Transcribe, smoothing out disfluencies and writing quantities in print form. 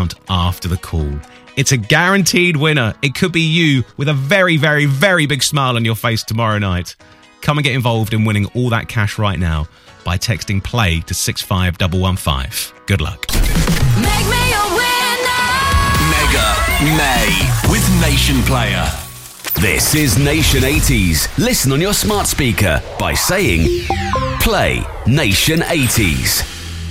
account after the call. It's a guaranteed winner. It could be you with a very, very, very big smile on your face tomorrow night. Come and get involved in winning all that cash right now by texting PLAY to 65115. Good luck. Make me a winner. Mega May with Nation Player. This is Nation 80s. Listen on your smart speaker by saying Play Nation 80s.